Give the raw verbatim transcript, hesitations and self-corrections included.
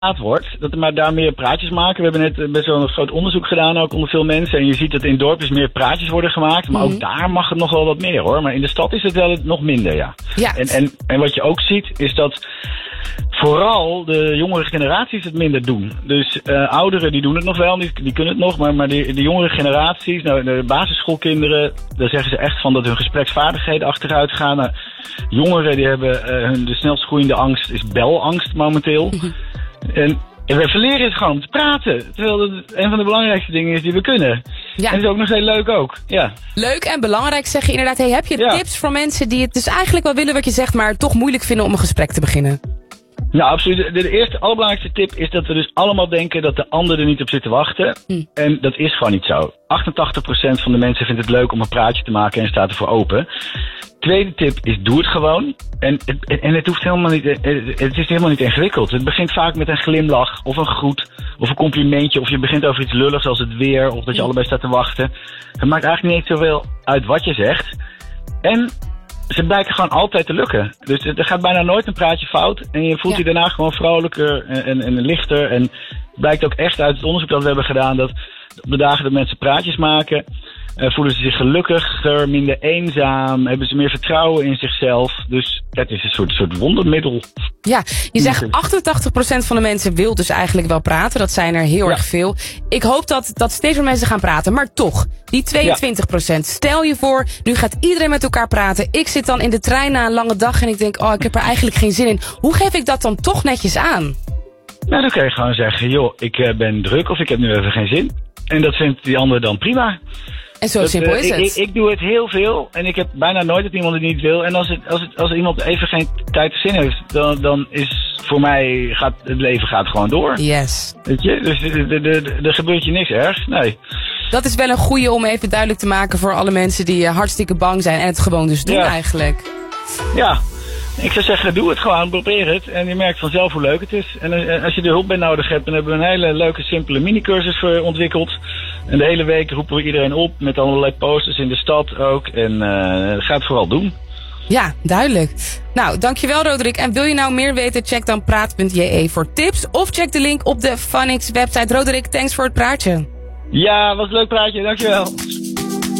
wordt, dat er maar daar meer praatjes maken. We hebben net best wel een groot onderzoek gedaan, ook onder veel mensen. En je ziet dat in dorpjes meer praatjes worden gemaakt. Maar mm-hmm. ook daar mag het nog wel wat meer, hoor. Maar in de stad is het wel nog minder, ja. ja. En, en, en wat je ook ziet, is dat vooral de jongere generaties het minder doen. Dus uh, ouderen die doen het nog wel, die, die kunnen het nog. Maar, maar de, de jongere generaties, nou, de basisschoolkinderen, daar zeggen ze echt van dat hun gespreksvaardigheden achteruit gaan. Nou, jongeren die hebben uh, hun, de snelst groeiende angst is belangst momenteel. Mm-hmm. En, en we verleren het gewoon om te praten. Terwijl het een van de belangrijkste dingen is die we kunnen. Ja. En dat is ook nog heel leuk ook. Ja. Leuk en belangrijk zeg je inderdaad. Hey, heb je ja. tips voor mensen die het dus eigenlijk wel willen wat je zegt, maar toch moeilijk vinden om een gesprek te beginnen? Nou, absoluut. De, de eerste, allerbelangrijkste tip is dat we dus allemaal denken dat de ander er niet op zit te wachten. Hm. En dat is gewoon niet zo. achtentachtig procent van de mensen vindt het leuk om een praatje te maken en staat ervoor open. Tweede tip is, doe het gewoon. En, en, en het hoeft helemaal niet, het is helemaal niet ingewikkeld. Het begint vaak met een glimlach of een groet of een complimentje. Of je begint over iets lulligs als het weer of dat je allebei staat te wachten. Het maakt eigenlijk niet zoveel uit wat je zegt. En ze blijken gewoon altijd te lukken. Dus er gaat bijna nooit een praatje fout. En je voelt ja. je daarna gewoon vrolijker en, en, en lichter. En het blijkt ook echt uit het onderzoek dat we hebben gedaan dat op de dagen dat mensen praatjes maken, Uh, voelen ze zich gelukkiger, minder eenzaam, hebben ze meer vertrouwen in zichzelf. Dus het is een soort, soort wondermiddel. Ja, je zegt achtentachtig procent van de mensen wil dus eigenlijk wel praten. Dat zijn er heel ja. erg veel. Ik hoop dat, dat steeds meer mensen gaan praten. Maar toch, die tweeëntwintig procent. Ja. Stel je voor, nu gaat iedereen met elkaar praten. Ik zit dan in de trein na een lange dag en ik denk, oh, ik heb er eigenlijk geen zin in. Hoe geef ik dat dan toch netjes aan? Nou, dan kun je gewoon zeggen, joh, ik uh, ben druk of ik heb nu even geen zin. En dat vindt die ander dan prima. En zo dat, simpel uh, is het. Ik, ik, ik doe het heel veel en ik heb bijna nooit dat iemand het niet wil. En als, het, als, het, als iemand even geen tijd of zin heeft, dan, dan is voor mij, gaat, het leven gaat gewoon door. Yes. Weet je, dus er gebeurt je niks ergs, nee. Dat is wel een goeie om even duidelijk te maken voor alle mensen die hartstikke bang zijn en het gewoon dus doen ja. eigenlijk. Ja. Ik zou zeggen, doe het gewoon, probeer het. En je merkt vanzelf hoe leuk het is. En als je er hulp bij nodig hebt, dan hebben we een hele leuke, simpele minicursus voor ontwikkeld. En de hele week roepen we iedereen op met allerlei posters in de stad ook. En uh, ga het vooral doen. Ja, duidelijk. Nou, dankjewel Roderick. En wil je nou meer weten, check dan praat punt j e voor tips. Of check de link op de Phonics website. Roderick, thanks voor het praatje. Ja, was een leuk praatje, dankjewel.